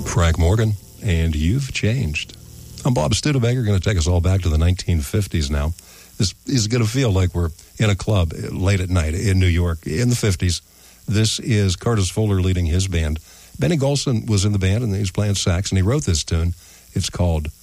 Frank Morgan, and You've Changed. I'm Bob Studebaker, going to take us all back to the 1950s now. This is going to feel like we're in a club late at night in New York in the 50s. This is Curtis Fuller leading his band. Benny Golson was in the band, and he was playing sax, and he wrote this tune. It's called